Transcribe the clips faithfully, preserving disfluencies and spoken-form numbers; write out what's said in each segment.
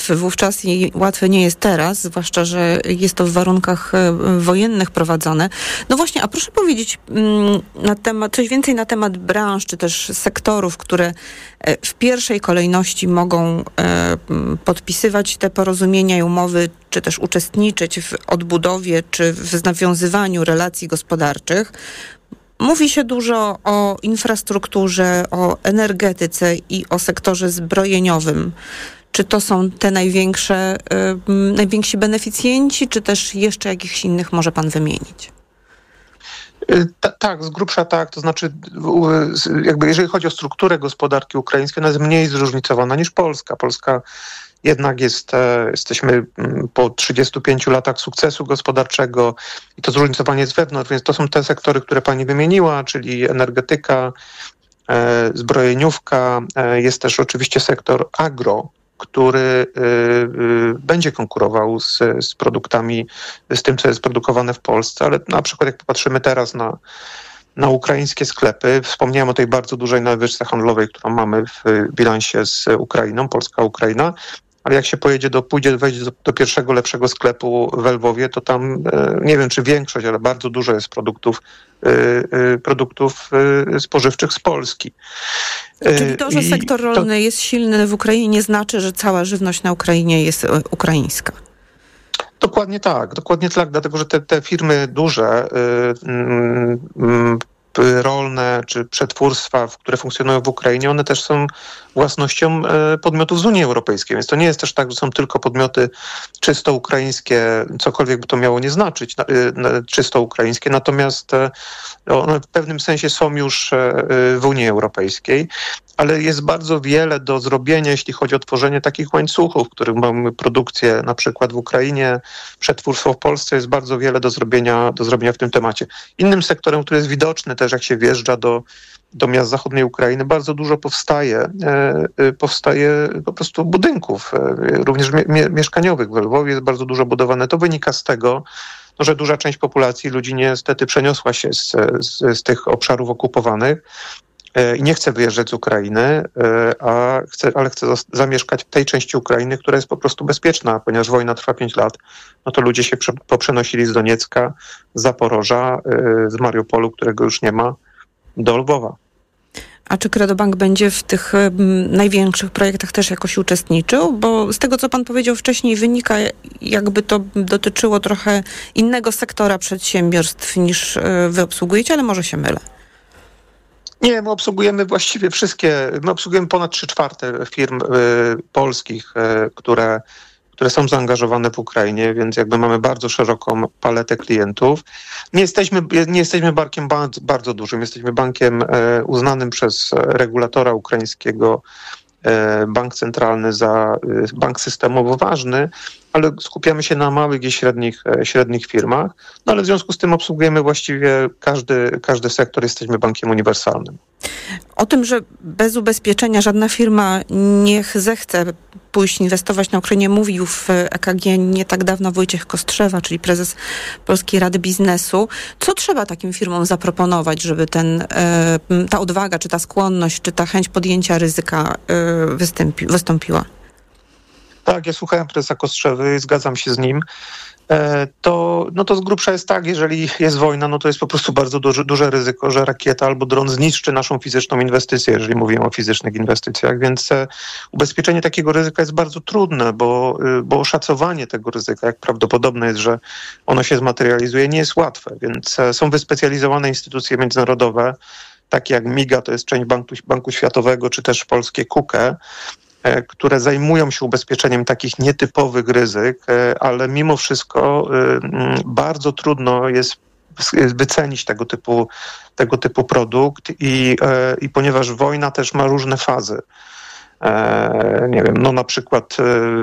wówczas i łatwe nie jest teraz, zwłaszcza, że jest to w warunkach wojennych prowadzone. No właśnie, a proszę powiedzieć na temat, coś więcej na temat branż, czy też sektorów, które w pierwszej kolejności mogą podpisywać te porozumienia i umowy, czy też uczestniczyć w odbudowie, czy w nawiązywaniu relacji gospodarczych. Mówi się dużo o infrastrukturze, o energetyce i o sektorze zbrojeniowym. Czy to są te największe, y, najwięksi beneficjenci, czy też jeszcze jakichś innych może pan wymienić? Ta, tak, z grubsza tak. To znaczy, jakby jeżeli chodzi o strukturę gospodarki ukraińskiej, ona jest mniej zróżnicowana niż Polska. Polska jednak jest, jesteśmy po trzydziestu pięciu latach sukcesu gospodarczego i to zróżnicowanie jest wewnątrz, więc to są te sektory, które pani wymieniła, czyli energetyka, zbrojeniówka. Jest też oczywiście sektor agro, który będzie konkurował z, z produktami, z tym, co jest produkowane w Polsce, ale na przykład jak popatrzymy teraz na na ukraińskie sklepy. Wspomniałem o tej bardzo dużej nadwyżce handlowej, którą mamy w bilansie z Ukrainą, Polska-Ukraina, ale jak się pojedzie do, pójdzie, wejdzie do, do pierwszego lepszego sklepu w Lwowie, to tam, nie wiem czy większość, ale bardzo dużo jest produktów, produktów spożywczych z Polski. Czyli to, że sektor rolny to jest silny w Ukrainie, nie znaczy, że cała żywność na Ukrainie jest ukraińska. Dokładnie tak, dokładnie tak, dlatego że te, te firmy duże, yy, yy, rolne czy przetwórstwa, które funkcjonują w Ukrainie, one też są własnością yy, podmiotów z Unii Europejskiej, więc to nie jest też tak, że są tylko podmioty czysto ukraińskie, cokolwiek by to miało nie znaczyć, yy, czysto ukraińskie, natomiast yy, one w pewnym sensie są już yy, w Unii Europejskiej, ale jest bardzo wiele do zrobienia, jeśli chodzi o tworzenie takich łańcuchów, w których mamy produkcję na przykład w Ukrainie, przetwórstwo w Polsce, jest bardzo wiele do zrobienia, do zrobienia w tym temacie. Innym sektorem, który jest widoczny też, jak się wjeżdża do, do miast zachodniej Ukrainy, bardzo dużo powstaje, e, powstaje po prostu budynków, e, również mie- mieszkaniowych. W Lwowie jest bardzo dużo budowane. To wynika z tego, no, że duża część populacji, ludzi niestety przeniosła się z, z, z tych obszarów okupowanych i nie chce wyjeżdżać z Ukrainy, a chce, ale chce zamieszkać w tej części Ukrainy, która jest po prostu bezpieczna, ponieważ wojna trwa pięć lat, no to ludzie się poprzenosili z Doniecka, z Zaporoża, z Mariupolu, którego już nie ma, do Lwowa. A czy Credobank będzie w tych największych projektach też jakoś uczestniczył? Bo z tego, co pan powiedział wcześniej, wynika, jakby to dotyczyło trochę innego sektora przedsiębiorstw niż wy obsługujecie, ale może się mylę. Nie, my obsługujemy właściwie wszystkie, my obsługujemy ponad trzy czwarte firm y, polskich, y, które, które są zaangażowane w Ukrainie, więc jakby mamy bardzo szeroką paletę klientów. Nie jesteśmy, nie jesteśmy bankiem bardzo, bardzo dużym, jesteśmy bankiem y, uznanym przez regulatora ukraińskiego, y, bank centralny za y, bank systemowo ważny, ale skupiamy się na małych i średnich, średnich firmach, no ale w związku z tym obsługujemy właściwie każdy, każdy sektor, jesteśmy bankiem uniwersalnym. O tym, że bez ubezpieczenia żadna firma niech zechce pójść inwestować na Ukrainie, mówił w E K G nie tak dawno Wojciech Kostrzewa, czyli prezes Polskiej Rady Biznesu. Co trzeba takim firmom zaproponować, żeby ten, ta odwaga, czy ta skłonność, czy ta chęć podjęcia ryzyka wystąpi, wystąpiła? Tak, ja słuchałem prezesa Kostrzewy, zgadzam się z nim. To, no to z grubsza jest tak, jeżeli jest wojna, no to jest po prostu bardzo duże, duże ryzyko, że rakieta albo dron zniszczy naszą fizyczną inwestycję, jeżeli mówimy o fizycznych inwestycjach, więc ubezpieczenie takiego ryzyka jest bardzo trudne, bo, bo oszacowanie tego ryzyka, jak prawdopodobne jest, że ono się zmaterializuje, nie jest łatwe, więc są wyspecjalizowane instytucje międzynarodowe, takie jak MIGA, to jest część Banku, Banku Światowego, czy też polskie K U K E, które zajmują się ubezpieczeniem takich nietypowych ryzyk, ale mimo wszystko bardzo trudno jest wycenić tego typu, tego typu produkt i, i ponieważ wojna też ma różne fazy. Nie wiem, no na przykład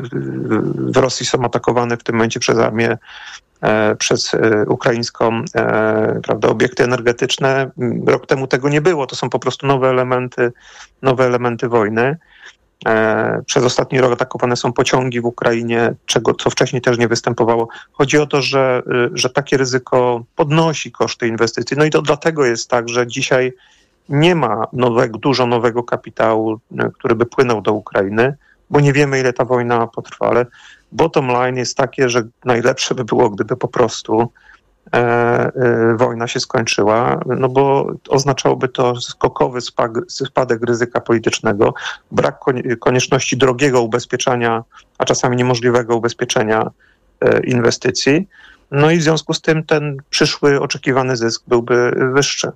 w Rosji są atakowane w tym momencie przez armię, przez ukraińską, prawda, obiekty energetyczne. Rok temu tego nie było, to są po prostu nowe elementy, nowe elementy wojny. Przez ostatni rok atakowane są pociągi w Ukrainie, czego, co wcześniej też nie występowało. Chodzi o to, że, że takie ryzyko podnosi koszty inwestycji. No i to dlatego jest tak, że dzisiaj nie ma nowego, dużo nowego kapitału, który by płynął do Ukrainy. bo nie wiemy, ile ta wojna potrwa, ale bottom line jest takie, że najlepsze by było, gdyby po prostu e, e, wojna się skończyła, no bo oznaczałoby to skokowy spag, spadek ryzyka politycznego, brak konieczności drogiego ubezpieczenia, a czasami niemożliwego ubezpieczenia e, inwestycji. No i w związku z tym ten przyszły oczekiwany zysk byłby wyższy.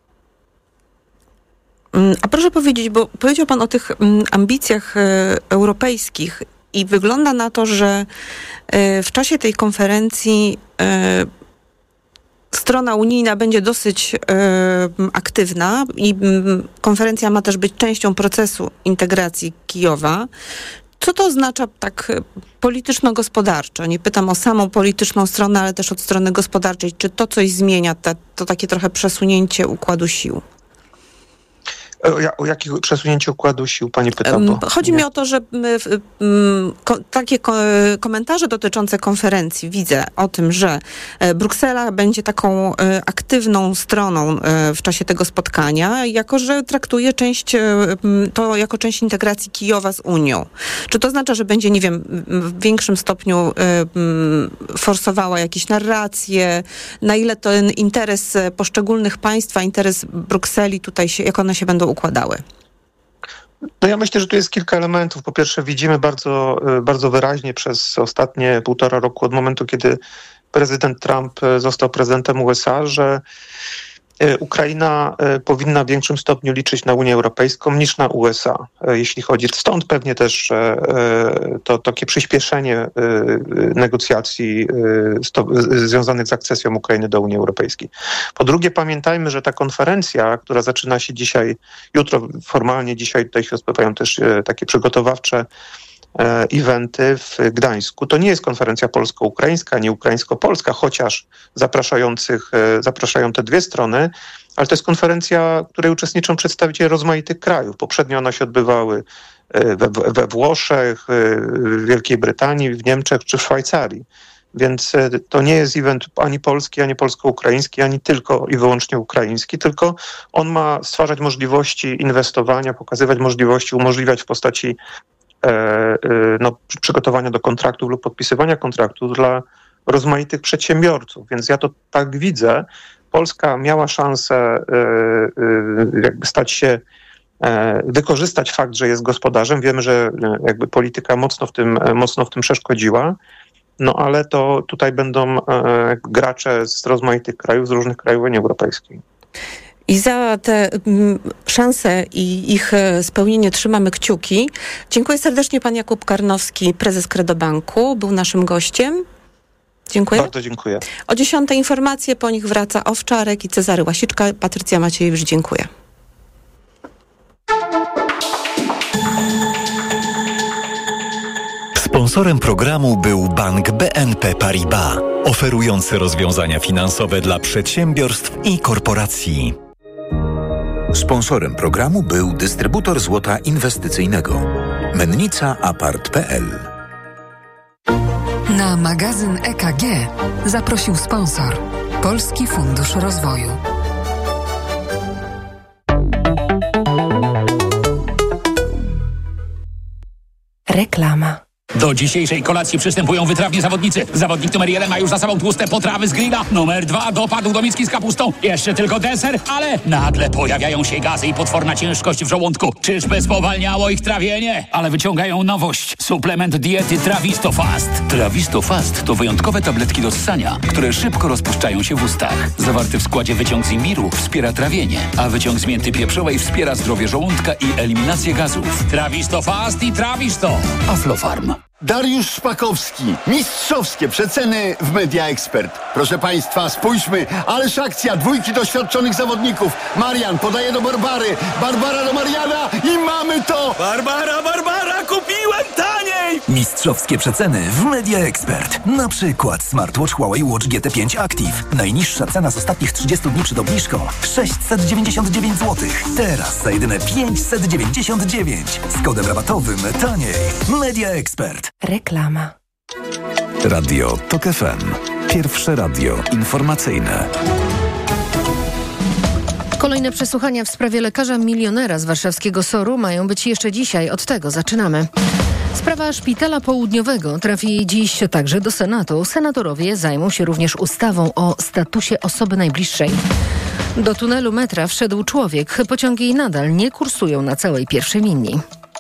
A proszę powiedzieć, bo powiedział pan o tych ambicjach europejskich i wygląda na to, że w czasie tej konferencji strona unijna będzie dosyć aktywna i konferencja ma też być częścią procesu integracji Kijowa. Co to oznacza tak polityczno-gospodarczo? Nie pytam o samą polityczną stronę, ale też od strony gospodarczej. Czy to coś zmienia, to, to takie trochę przesunięcie układu sił? O, o jakie przesunięcie układu sił pani pyta? Bo Chodzi nie. mi o to, że ko, takie ko, komentarze dotyczące konferencji widzę o tym, że Bruksela będzie taką aktywną stroną w czasie tego spotkania, jako że traktuje część, to jako część integracji Kijowa z Unią. Czy to oznacza, że będzie, nie wiem, w większym stopniu forsowała jakieś narracje, na ile ten interes poszczególnych państw, a interes Brukseli tutaj się, jak one się będą układały? No ja myślę, że tu jest kilka elementów. Po pierwsze, widzimy bardzo, bardzo wyraźnie przez ostatnie półtora roku od momentu, kiedy prezydent Trump został prezydentem U S A, że Ukraina powinna w większym stopniu liczyć na Unię Europejską niż na U S A, jeśli chodzi. Stąd pewnie też to takie przyspieszenie negocjacji związanych z akcesją Ukrainy do Unii Europejskiej. Po drugie, pamiętajmy, że ta konferencja, która zaczyna się dzisiaj, jutro formalnie, dzisiaj tutaj się odbywają też takie przygotowawcze eventy w Gdańsku. To nie jest konferencja polsko-ukraińska, nie ukraińsko-polska, chociaż zapraszających, zapraszają te dwie strony, ale to jest konferencja, w której uczestniczą przedstawiciele rozmaitych krajów. Poprzednio one się odbywały we, we Włoszech, w Wielkiej Brytanii, w Niemczech czy w Szwajcarii. Więc to nie jest event ani polski, ani polsko-ukraiński, ani tylko i wyłącznie ukraiński, tylko on ma stwarzać możliwości inwestowania, pokazywać możliwości, umożliwiać w postaci no, przygotowania do kontraktów lub podpisywania kontraktów dla rozmaitych przedsiębiorców. Więc ja to tak widzę. Polska miała szansę jakby stać się, wykorzystać fakt, że jest gospodarzem. Wiemy, że jakby polityka mocno w tym, mocno w tym przeszkodziła. No ale to tutaj będą gracze z rozmaitych krajów, z różnych krajów Unii Europejskiej. I za te m, szanse i ich spełnienie trzymamy kciuki. Dziękuję serdecznie. Pan Jakub Karnowski, prezes Credobanku, był naszym gościem. Dziękuję. Bardzo dziękuję. O dziesiątej informacje, po nich wraca Owczarek i Cezary Łasiczka. Patrycja Maciejewicz, dziękuję. Sponsorem programu był bank B N P Paribas, oferujący rozwiązania finansowe dla przedsiębiorstw i korporacji. Sponsorem programu był dystrybutor złota inwestycyjnego Mennica Apart kropka p l. Na magazyn E K G zaprosił sponsor Polski Fundusz Rozwoju. Reklama. Do dzisiejszej kolacji przystępują wytrawni zawodnicy. Zawodnik numer jeden ma już za sobą tłuste potrawy z grilla. Numer dwa dopadł do miski z kapustą. Jeszcze tylko deser, ale nagle pojawiają się gazy i potworna ciężkość w żołądku. Czyżby spowalniało ich trawienie? Ale wyciągają nowość. Suplement diety Trawisto Fast. Trawisto Fast to wyjątkowe tabletki do ssania, które szybko rozpuszczają się w ustach. Zawarty w składzie wyciąg z imbiru wspiera trawienie, a wyciąg z mięty pieprzowej wspiera zdrowie żołądka i eliminację gazów. Trawisto Fast i Trawisto. Aflofarm. Dariusz Szpakowski. Mistrzowskie przeceny w Media Expert. Proszę Państwa, spójrzmy. Ależ akcja dwójki doświadczonych zawodników. Marian podaje do Barbary. Barbara do Mariana i mamy to! Barbara, Barbara, kupiłem taniej! Mistrzowskie przeceny w Media Expert. Na przykład smartwatch Huawei Watch G T pięć Active. Najniższa cena z ostatnich trzydziestu dni przed obniżką sześćset dziewięćdziesiąt dziewięć złotych. Teraz za jedyne pięćset dziewięćdziesiąt dziewięć. Z kodem rabatowym taniej. Media Expert. Reklama. Radio Tok F M. Pierwsze radio informacyjne. Kolejne przesłuchania w sprawie lekarza milionera z warszawskiego S O R-u mają być jeszcze dzisiaj. Od tego zaczynamy. Sprawa Szpitala Południowego trafi dziś także do Senatu. Senatorowie zajmą się również ustawą o statusie osoby najbliższej. Do tunelu metra wszedł człowiek. Pociągi nadal nie kursują na całej pierwszej linii.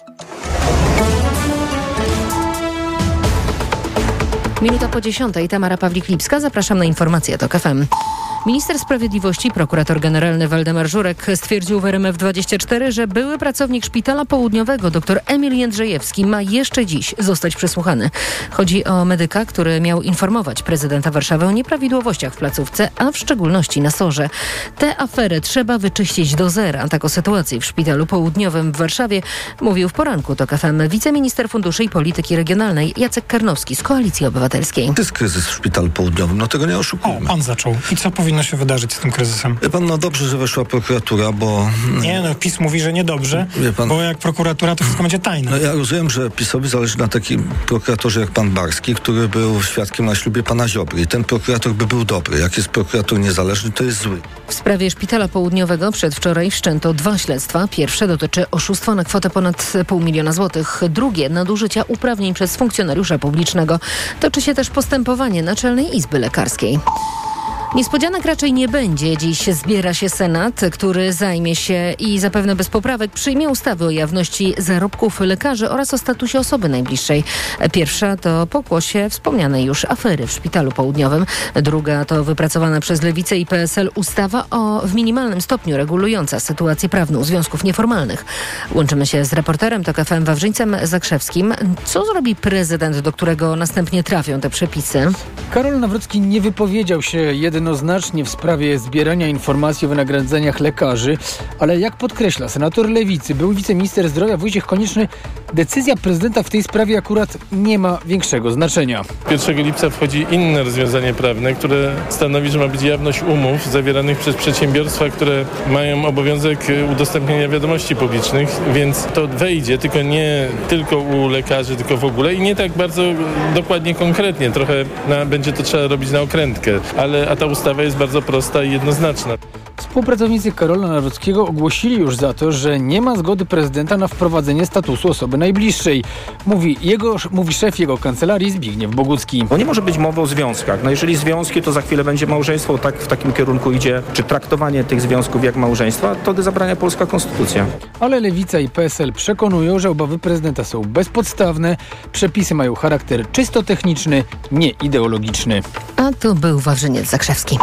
Minuta po dziesiątej. Tamara Pawlik-Lipska. Zapraszam na informacje TOK F M. Minister Sprawiedliwości, prokurator generalny Waldemar Żurek stwierdził w R M F dwadzieścia cztery, że były pracownik Szpitala Południowego dr Emil Jędrzejewski ma jeszcze dziś zostać przesłuchany. Chodzi o medyka, który miał informować prezydenta Warszawy o nieprawidłowościach w placówce, a w szczególności na SOR-ze. Tę aferę trzeba wyczyścić do zera. Tak o sytuacji w Szpitalu Południowym w Warszawie mówił w poranku TOK F M wiceminister funduszy i polityki regionalnej Jacek Karnowski z Koalicji Obywatelskiej. To jest kryzys w Szpitalu Południowym, no tego nie oszukujmy. O, pan zaczął. I co powinno się wydarzyć z tym kryzysem? Wie pan, no dobrze, że weszła prokuratura, bo... Nie, no PiS mówi, że niedobrze, pan... bo jak prokuratura, to wszystko będzie tajne. No ja rozumiem, że PiS-owi zależy na takim prokuratorze jak pan Barski, który był świadkiem na ślubie pana Ziobry. I ten prokurator by był dobry. Jak jest prokurator niezależny, to jest zły. W sprawie Szpitala Południowego przedwczoraj wszczęto dwa śledztwa. Pierwsze dotyczy oszustwa na kwotę ponad pół miliona złotych. Drugie nadużycia uprawnień przez funkcjonariusza publicznego. Toczy się też postępowanie Naczelnej Izby Lekarskiej. Niespodzianek raczej nie będzie. Dziś zbiera się Senat, który zajmie się i zapewne bez poprawek przyjmie ustawy o jawności zarobków lekarzy oraz o statusie osoby najbliższej. Pierwsza to pokłosie wspomnianej już afery w Szpitalu Południowym. Druga to wypracowana przez Lewicę i P S L ustawa o w minimalnym stopniu regulująca sytuację prawną związków nieformalnych. Łączymy się z reporterem TOK F M Wawrzyńcem Zakrzewskim. Co zrobi prezydent, do którego następnie trafią te przepisy? Karol Nawrocki nie wypowiedział się jeden jednoznacznie w sprawie zbierania informacji o wynagrodzeniach lekarzy, ale jak podkreśla senator Lewicy, był wiceminister zdrowia Wojciech Konieczny, decyzja prezydenta w tej sprawie akurat nie ma większego znaczenia. pierwszego lipca wchodzi inne rozwiązanie prawne, które stanowi, że ma być jawność umów zawieranych przez przedsiębiorstwa, które mają obowiązek udostępnienia wiadomości publicznych, więc to wejdzie, tylko nie tylko u lekarzy, tylko w ogóle i nie tak bardzo dokładnie, konkretnie. Trochę na, będzie to trzeba robić na okrętkę, ale a ta ustawa jest bardzo prosta i jednoznaczna. Współpracownicy Karola Nawrockiego ogłosili już za to, że nie ma zgody prezydenta na wprowadzenie statusu osoby najbliższej. Mówi, jego, mówi szef jego kancelarii Zbigniew Bogucki. Bo nie może być mowy o związkach. No jeżeli związki, to za chwilę będzie małżeństwo. Tak w takim kierunku idzie, czy traktowanie tych związków jak małżeństwa, to zabrania polska konstytucja. Ale Lewica i P S L przekonują, że obawy prezydenta są bezpodstawne. Przepisy mają charakter czysto techniczny, nie ideologiczny. A to był Wawrzyniec Zakrzewski.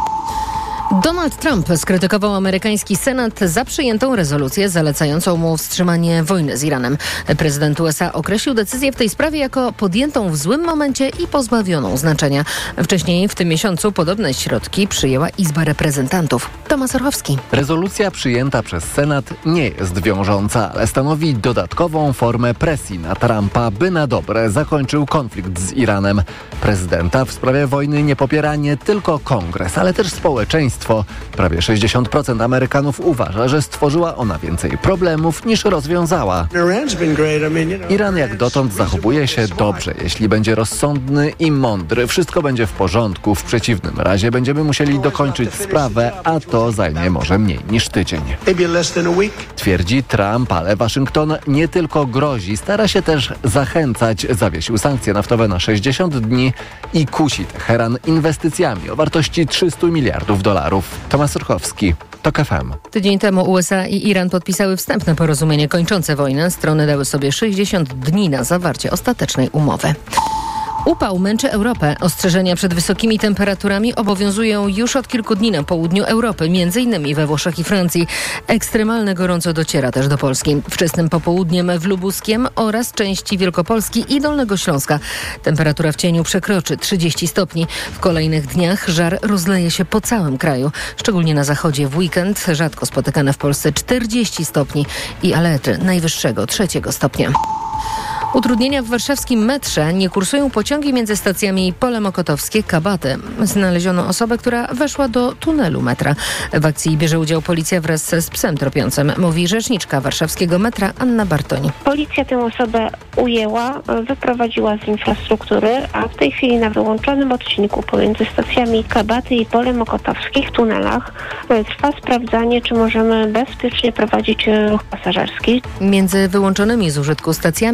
Donald Trump skrytykował amerykański Senat za przyjętą rezolucję zalecającą mu wstrzymanie wojny z Iranem. Prezydent U S A określił decyzję w tej sprawie jako podjętą w złym momencie i pozbawioną znaczenia. Wcześniej w tym miesiącu podobne środki przyjęła Izba Reprezentantów. Tomasz Orchowski. Rezolucja przyjęta przez Senat nie jest wiążąca, ale stanowi dodatkową formę presji na Trumpa, by na dobre zakończył konflikt z Iranem. Prezydenta w sprawie wojny nie popiera nie tylko Kongres, ale też społeczeństwo. Prawie sześćdziesiąt procent Amerykanów uważa, że stworzyła ona więcej problemów niż rozwiązała. Iran jak dotąd zachowuje się dobrze. Jeśli będzie rozsądny i mądry, wszystko będzie w porządku. W przeciwnym razie będziemy musieli dokończyć sprawę, a to zajmie może mniej niż tydzień. Twierdzi Trump, ale Waszyngton nie tylko grozi, stara się też zachęcać. Zawiesił sankcje naftowe na sześćdziesiąt dni i kusi Teheran inwestycjami o wartości trzysta miliardów dolarów. Tomasz Orchowski, TOK F M. Tydzień temu U S A i Iran podpisały wstępne porozumienie kończące wojnę. Strony dały sobie sześćdziesiąt dni na zawarcie ostatecznej umowy. Upał męczy Europę. Ostrzeżenia przed wysokimi temperaturami obowiązują już od kilku dni na południu Europy, między innymi we Włoszech i Francji. Ekstremalne gorąco dociera też do Polski. Wczesnym popołudniem w Lubuskiem oraz części Wielkopolski i Dolnego Śląska. Temperatura w cieniu przekroczy trzydzieści stopni. W kolejnych dniach żar rozleje się po całym kraju. Szczególnie na zachodzie w weekend rzadko spotykane w Polsce czterdzieści stopni i alerty najwyższego trzeciego stopnia. Utrudnienia w warszawskim metrze. Nie kursują pociągi między stacjami Pole Mokotowskie, Kabaty. Znaleziono osobę, która weszła do tunelu metra. W akcji bierze udział policja wraz z psem tropiącym, mówi rzeczniczka warszawskiego metra Anna Bartoń. Policja tę osobę ujęła, wyprowadziła z infrastruktury, a w tej chwili na wyłączonym odcinku pomiędzy stacjami Kabaty i Pole Mokotowskie w tunelach trwa sprawdzanie, czy możemy bezpiecznie prowadzić ruch pasażerski. Między wyłączonymi z użytku stacjami metra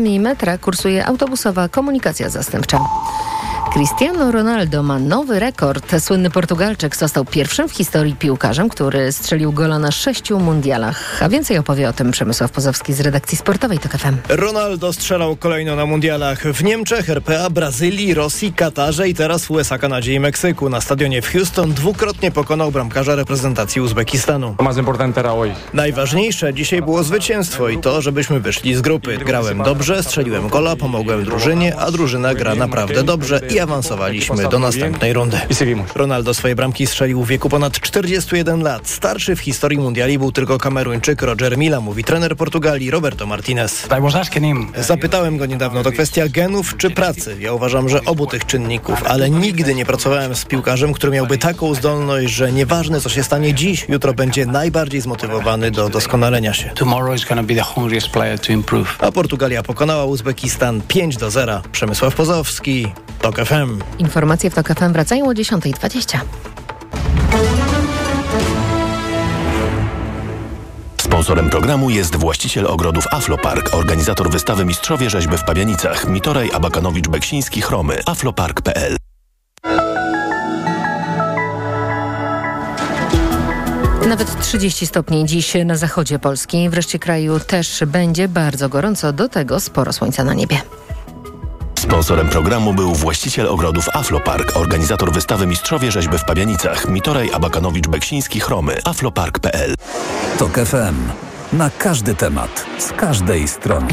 metra kursuje autobusowa komunikacja zastępcza. Cristiano Ronaldo ma nowy rekord. Słynny Portugalczyk został pierwszym w historii piłkarzem, który strzelił gola na sześciu mundialach. A więcej opowie o tym Przemysław Pozowski z redakcji sportowej Tok F M. Ronaldo strzelał kolejno na mundialach w Niemczech, R P A, Brazylii, Rosji, Katarze i teraz w U S A, Kanadzie i Meksyku. Na stadionie w Houston dwukrotnie pokonał bramkarza reprezentacji Uzbekistanu. Najważniejsze dzisiaj było zwycięstwo i to, żebyśmy wyszli z grupy. Grałem dobrze, strzeliłem gola, pomogłem drużynie, a drużyna gra naprawdę dobrze i awansowaliśmy do następnej rundy. Ronaldo swoje bramki strzelił w wieku ponad czterdziestu jeden lat. Starszy w historii mundiali był tylko Kameruńczyk Roger Milla, mówi trener Portugalii Roberto Martinez. Zapytałem go niedawno, to kwestia genów czy pracy. Ja uważam, że obu tych czynników, ale nigdy nie pracowałem z piłkarzem, który miałby taką zdolność, że nieważne co się stanie dziś, jutro będzie najbardziej zmotywowany do doskonalenia się. A Portugalia pokonała Uzbekistan pięć do zera. Przemysław Pozowski, Tok F M. Informacje w Tok F M wracają o dziesiąta dwadzieścia. Sponsorem programu jest właściciel ogrodów Aflopark, organizator wystawy Mistrzowie Rzeźby w Pabianicach, Mitoraj, Abakanowicz, Beksiński, Chromy, aflopark kropka p l. Nawet trzydzieści stopni dziś na zachodzie Polski. W reszcie kraju też będzie bardzo gorąco, do tego sporo słońca na niebie. Sponsorem programu był właściciel ogrodów Aflopark, organizator wystawy Mistrzowie Rzeźby w Pabianicach, Mitoraj, Abakanowicz, Beksiński, Chromy, aflopark kropka p l. Tok F M. Na każdy temat, z każdej strony.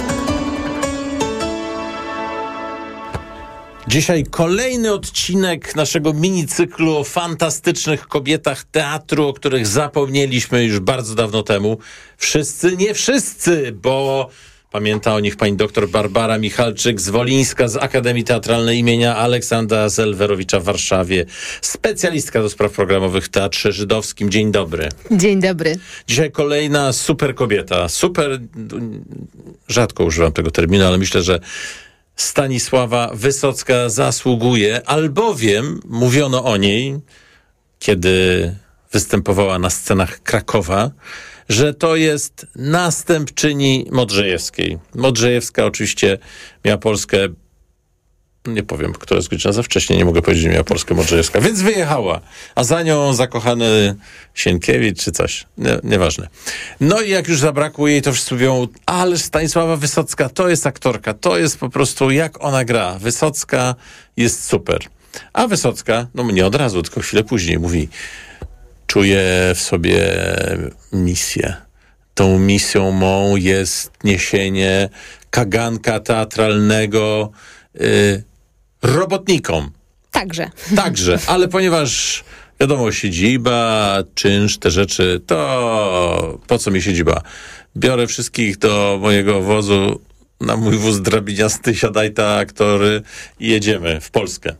Dzisiaj kolejny odcinek naszego minicyklu o fantastycznych kobietach teatru, o których zapomnieliśmy już bardzo dawno temu. Wszyscy, nie wszyscy, bo pamięta o nich pani doktor Barbara Michalczyk-Zwolińska z Akademii Teatralnej imienia Aleksandra Zelwerowicza w Warszawie. Specjalistka do spraw programowych w Teatrze Żydowskim. Dzień dobry. Dzień dobry. Dzisiaj kolejna super kobieta. Super, rzadko używam tego terminu, ale myślę, że Stanisława Wysocka zasługuje, albowiem mówiono o niej, kiedy występowała na scenach Krakowa, że to jest następczyni Modrzejewskiej. Modrzejewska oczywiście miała Polskę, nie powiem, kto jest godzina za wcześnie, nie mogę powiedzieć, że miała Polskę Modrzejewska, więc wyjechała, a za nią zakochany Sienkiewicz czy coś, nie, nieważne. No i jak już zabrakło jej, to wszyscy mówią, ale Stanisława Wysocka to jest aktorka, to jest po prostu jak ona gra. Wysocka jest super. A Wysocka, no nie od razu, tylko chwilę później mówi, czuję w sobie misję. Tą misją mą jest niesienie kaganka teatralnego y, robotnikom. Także. Także, ale ponieważ wiadomo, siedziba, czynsz, te rzeczy, to po co mi siedziba? Biorę wszystkich do mojego wozu, na mój wóz drabiniasty, siadaj ta aktory i jedziemy w Polskę.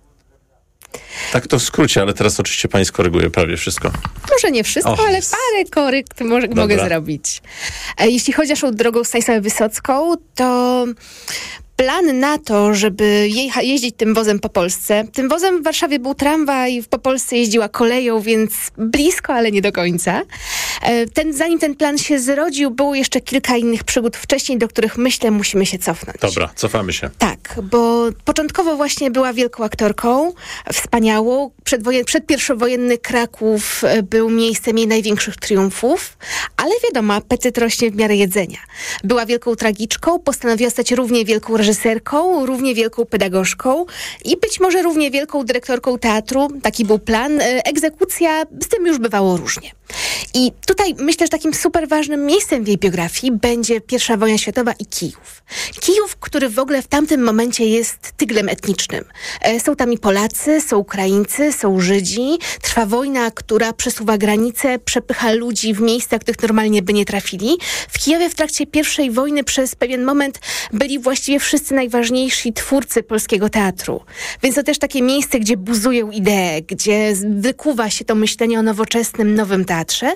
Tak to w skrócie, ale teraz oczywiście pani skoryguje prawie wszystko. Może nie wszystko, Och, ale jest. parę korykt może, mogę zrobić. Jeśli chodzi o drogą Stanisławę Wysocką, to plan na to, żeby jej jeździć tym wozem po Polsce. Tym wozem w Warszawie był tramwaj, po Polsce jeździła koleją, więc blisko, ale nie do końca. Ten, zanim ten plan się zrodził, było jeszcze kilka innych przygód wcześniej, do których myślę musimy się cofnąć. Dobra, cofamy się. Tak, bo początkowo właśnie była wielką aktorką, wspaniałą. Przedwojen, przedpierwojenny Kraków był miejscem jej największych triumfów, ale wiadomo, apetyt rośnie w miarę jedzenia. Była wielką tragiczką, postanowiła stać równie wielką reżyserką, równie wielką pedagogzką i być może równie wielką dyrektorką teatru. Taki był plan. Egzekucja, z tym już bywało różnie. I tutaj myślę, że takim super ważnym miejscem w jej biografii będzie pierwsza wojna światowa i Kijów. Kijów, który w ogóle w tamtym momencie jest tyglem etnicznym. Są tam i Polacy, są Ukraińcy, są Żydzi. Trwa wojna, która przesuwa granice, przepycha ludzi w miejsca, których normalnie by nie trafili. W Kijowie w trakcie pierwszej wojny przez pewien moment byli właściwie wszyscy najważniejsi twórcy polskiego teatru. Więc to też takie miejsce, gdzie buzują idee, gdzie wykuwa się to myślenie o nowoczesnym, nowym teatrze.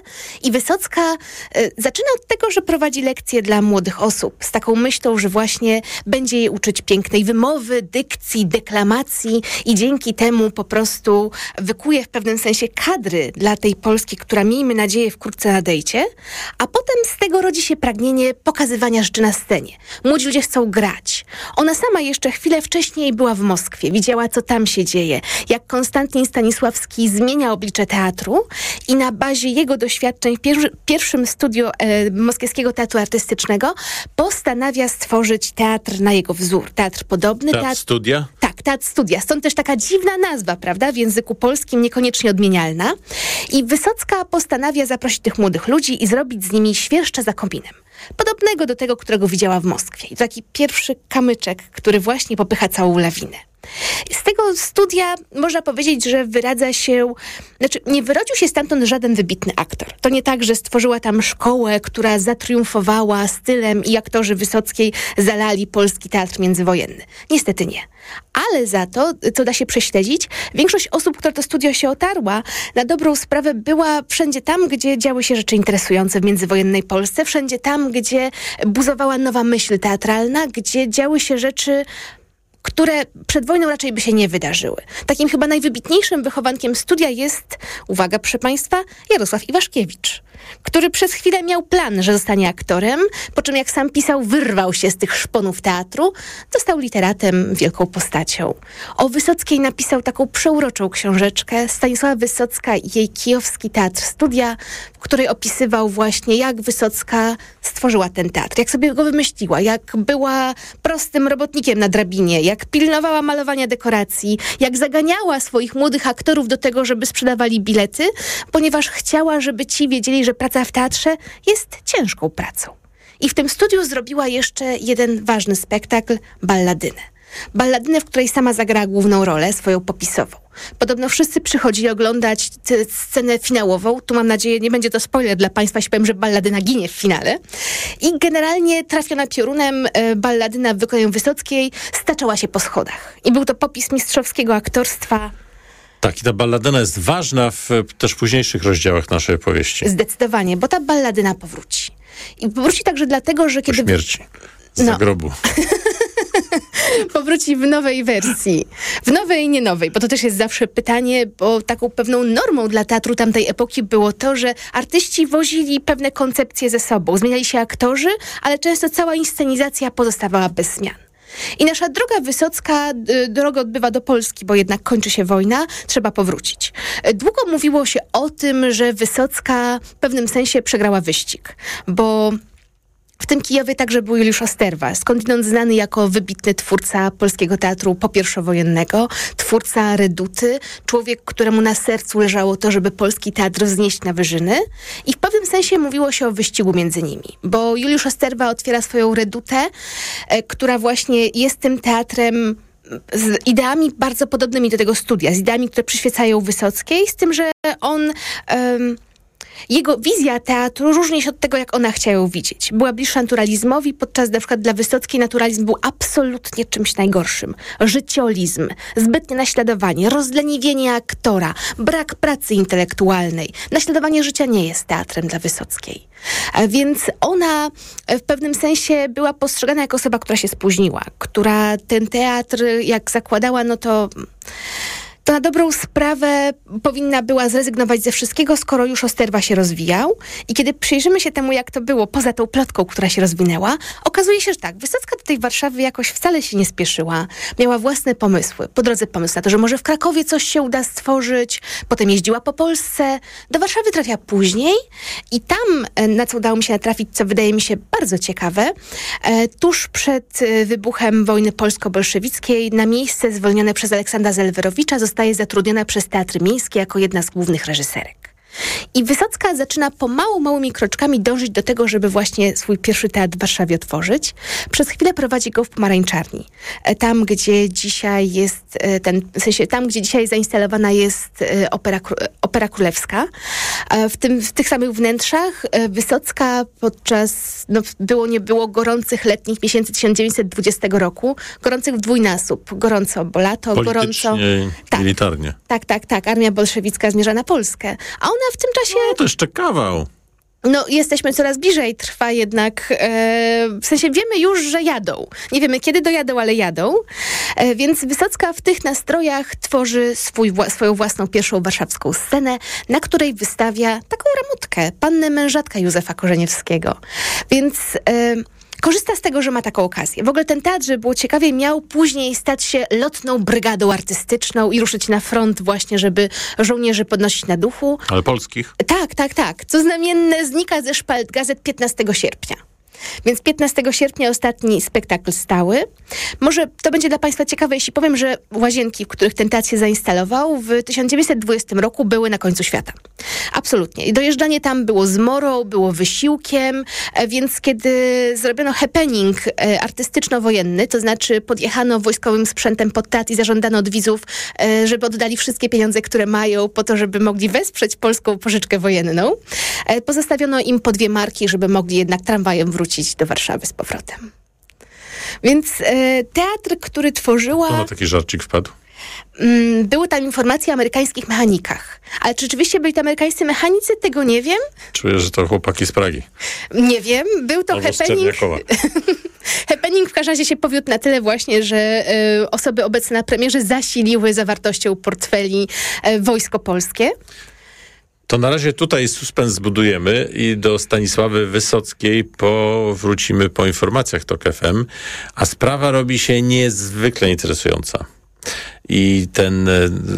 I Wysocka y, zaczyna od tego, że prowadzi lekcje dla młodych osób z taką myślą, że właśnie będzie je uczyć pięknej wymowy, dykcji, deklamacji i dzięki temu po prostu wykuje w pewnym sensie kadry dla tej Polski, która, miejmy nadzieję, wkrótce nadejdzie, a potem z tego rodzi się pragnienie pokazywania rzeczy na scenie. Młodzi ludzie chcą grać. Ona sama jeszcze chwilę wcześniej była w Moskwie, widziała, co tam się dzieje, jak Konstantin Stanisławski zmienia oblicze teatru i na bazie jego doświadczeń w pier- pierwszym studio e, Moskiewskiego Teatru Artystycznego postanawia stworzyć teatr na jego wzór. Teatr podobny. Teatr teatr... studia? Tak, teatr studia. Stąd też taka dziwna nazwa, prawda? W języku polskim niekoniecznie odmienialna. I Wysocka postanawia zaprosić tych młodych ludzi i zrobić z nimi świerszcza za kominem. Podobnego do tego, którego widziała w Moskwie. I to taki pierwszy kamyczek, który właśnie popycha całą lawinę. Z tego studia można powiedzieć, że wyradza się, znaczy nie wyrodził się stamtąd żaden wybitny aktor. To nie tak, że stworzyła tam szkołę, która zatriumfowała stylem i aktorzy Wysockiej zalali polski teatr międzywojenny. Niestety nie. Ale za to, co da się prześledzić, większość osób, która to studio się otarła, na dobrą sprawę była wszędzie tam, gdzie działy się rzeczy interesujące w międzywojennej Polsce, wszędzie tam, gdzie buzowała nowa myśl teatralna, gdzie działy się rzeczy, które przed wojną raczej by się nie wydarzyły. Takim chyba najwybitniejszym wychowankiem studia jest, uwaga proszę Państwa, Jarosław Iwaszkiewicz, który przez chwilę miał plan, że zostanie aktorem, po czym jak sam pisał, wyrwał się z tych szponów teatru, został literatem, wielką postacią. O Wysockiej napisał taką przeuroczą książeczkę Stanisława Wysocka i jej kijowski teatr studia, w której opisywał właśnie, jak Wysocka stworzyła ten teatr, jak sobie go wymyśliła, jak była prostym robotnikiem na drabinie, jak pilnowała malowania dekoracji, jak zaganiała swoich młodych aktorów do tego, żeby sprzedawali bilety, ponieważ chciała, żeby ci wiedzieli, że praca w teatrze jest ciężką pracą. I w tym studiu zrobiła jeszcze jeden ważny spektakl, Balladynę. Balladynę, w której sama zagrała główną rolę, swoją popisową. Podobno wszyscy przychodzili oglądać tę scenę finałową. Tu mam nadzieję, nie będzie to spoiler dla Państwa, jeśli powiem, że Balladyna ginie w finale. I generalnie trafiona piorunem e, Balladyna w wykonaniu Wysockiej staczała się po schodach. I był to popis mistrzowskiego aktorstwa. Tak, i ta balladyna jest ważna w też późniejszych rozdziałach naszej opowieści. Zdecydowanie, bo ta Balladyna powróci. I powróci także dlatego, że kiedy... Po śmierci. Z no. zagrobu. Powróci w nowej wersji. W nowej i nie nowej, bo to też jest zawsze pytanie, bo taką pewną normą dla teatru tamtej epoki było to, że artyści wozili pewne koncepcje ze sobą. Zmieniali się aktorzy, ale często cała inscenizacja pozostawała bez zmian. I nasza droga Wysocka y, drogę odbywa do Polski, bo jednak kończy się wojna, trzeba powrócić. Długo mówiło się o tym, że Wysocka w pewnym sensie przegrała wyścig, bo w tym Kijowie także był Juliusz Osterwa, skądinąd znany jako wybitny twórca polskiego teatru popierwowojennego, twórca Reduty, człowiek, któremu na sercu leżało to, żeby polski teatr wznieść na wyżyny. I w pewnym sensie mówiło się o wyścigu między nimi, bo Juliusz Osterwa otwiera swoją Redutę, e, która właśnie jest tym teatrem z ideami bardzo podobnymi do tego studia, z ideami, które przyświecają Wysockiej, z tym, że on... Um, Jego wizja teatru różni się od tego, jak ona chciała ją widzieć. Była bliższa naturalizmowi, podczas na przykład dla Wysockiej naturalizm był absolutnie czymś najgorszym. Życiolizm, zbytnie naśladowanie, rozleniwienie aktora, brak pracy intelektualnej. Naśladowanie życia nie jest teatrem dla Wysockiej. A więc ona w pewnym sensie była postrzegana jako osoba, która się spóźniła, która ten teatr, jak zakładała, no to... to na dobrą sprawę powinna była zrezygnować ze wszystkiego, skoro już Osterwa się rozwijał. I kiedy przyjrzymy się temu, jak to było poza tą plotką, która się rozwinęła, okazuje się, że tak, Wysocka do tej Warszawy jakoś wcale się nie spieszyła. Miała własne pomysły. Po drodze pomysł na to, że może w Krakowie coś się uda stworzyć. Potem jeździła po Polsce. Do Warszawy trafia później i tam, na co udało mi się natrafić, co wydaje mi się bardzo ciekawe, tuż przed wybuchem wojny polsko-bolszewickiej na miejsce zwolnione przez Aleksandra Zelwerowicza zostaje zostaje zatrudniona przez Teatr Miejski jako jedna z głównych reżyserek. I Wysocka zaczyna pomału, małymi kroczkami dążyć do tego, żeby właśnie swój pierwszy teatr w Warszawie otworzyć. Przez chwilę prowadzi go w Pomarańczarni. Tam, gdzie dzisiaj jest ten, w sensie tam, gdzie dzisiaj zainstalowana jest opera, opera królewska. W, tym, w tych samych wnętrzach Wysocka podczas, no było nie było, gorących letnich miesięcy tysiąc dziewięćset dwudziestego roku, gorących w dwójnasób. Gorąco, bo lato, gorąco. Politycznie, tak, militarnie. Tak, tak, tak. Armia bolszewicka zmierza na Polskę. A on ona w tym czasie... No to jeszcze kawał. No, jesteśmy coraz bliżej, trwa jednak, e, w sensie wiemy już, że jadą. Nie wiemy kiedy dojadą, ale jadą. E, więc Wysocka w tych nastrojach tworzy swój, swoją własną pierwszą warszawską scenę, na której wystawia taką ramutkę, pannę mężatkę Józefa Korzeniewskiego. Więc... E, korzysta z tego, że ma taką okazję. W ogóle ten teatr, żeby było ciekawie, miał później stać się lotną brygadą artystyczną i ruszyć na front właśnie, żeby żołnierzy podnosić na duchu. Ale polskich? Tak, tak, tak. Co znamienne, znika ze szpalt gazet piętnastego sierpnia. Więc piętnastego sierpnia ostatni spektakl stały. Może to będzie dla Państwa ciekawe, jeśli powiem, że łazienki, w których ten teatr się zainstalował, w tysiąc dziewięćset dwudziestym roku były na końcu świata. Absolutnie. I dojeżdżanie tam było zmorą, było wysiłkiem, więc kiedy zrobiono happening artystyczno-wojenny, to znaczy podjechano wojskowym sprzętem pod teatr i zażądano od widzów, żeby oddali wszystkie pieniądze, które mają, po to, żeby mogli wesprzeć polską pożyczkę wojenną, pozostawiono im po dwie marki, żeby mogli jednak tramwajem wrócić do Warszawy z powrotem. Więc e, teatr, który tworzyła... To na taki żarcik wpadł. Mm, były tam informacje o amerykańskich mechanikach. Ale czy rzeczywiście byli to amerykańscy mechanicy? Tego nie wiem. Czuję, że to chłopaki z Pragi. Nie wiem. Był to Albo happening. Happening w każdym razie się powiódł na tyle właśnie, że e, osoby obecne na premierze zasiliły zawartością portfeli e, wojsko polskie. To na razie tutaj suspens zbudujemy i do Stanisławy Wysockiej powrócimy po informacjach Tok F M, a sprawa robi się niezwykle interesująca. I ten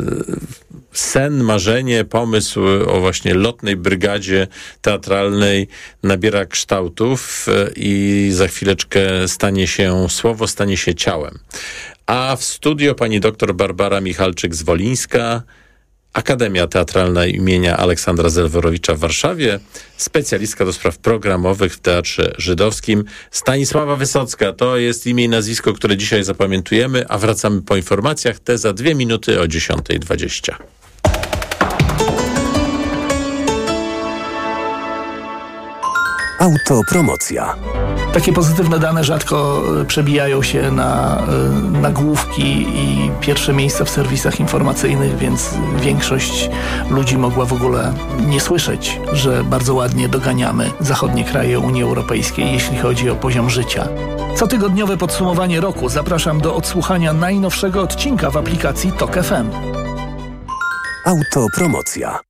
sen, marzenie, pomysł o właśnie lotnej brygadzie teatralnej nabiera kształtów i za chwileczkę stanie się słowo, stanie się ciałem. A w studio pani doktor Barbara Michalczyk-Zwolińska, Akademia Teatralna imienia Aleksandra Zelwerowicza w Warszawie, specjalistka do spraw programowych w Teatrze Żydowskim. Stanisława Wysocka to jest imię i nazwisko, które dzisiaj zapamiętujemy, a wracamy po informacjach te za dwie minuty o dziesiąta dwadzieścia. Autopromocja. Takie pozytywne dane rzadko przebijają się na nagłówki i pierwsze miejsca w serwisach informacyjnych, więc większość ludzi mogła w ogóle nie słyszeć, że bardzo ładnie doganiamy zachodnie kraje Unii Europejskiej, jeśli chodzi o poziom życia. Cotygodniowe podsumowanie roku. Zapraszam do odsłuchania najnowszego odcinka w aplikacji Tok F M. Autopromocja.